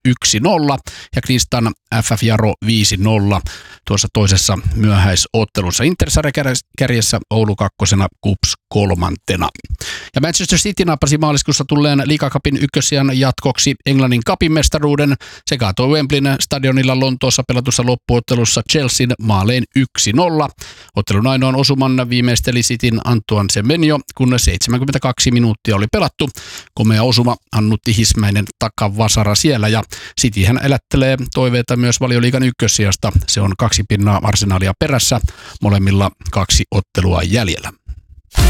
1-0 ja Kristian FF Jaro 5-0 tuossa toisessa myöhäisottelussa. Inter-sarjakärjessä Oulu 2, KuPS 3. Ja Manchester City nappasi maaliskuussa tulleen Liiga Cupin ykkössijan jatkoksi Englannin Cupin mestaruuden. Se kaatoi Wembleyn stadionilla Lontoossa pelatussa loppuottelussa Chelsean maalein 1-0. Ottelun ainoan osuman viimeisteli Cityn Antoine Semenyo, kun 72 minuuttia oli pelattu. Komea osuma Annutti Hismäinen takavasara siellä ja Cityhän elättelee toiveita myös Valioliigan ykkössijasta. Se on 2 pinnaa Arsenalia perässä, molemmilla 2 ottelua jäljellä.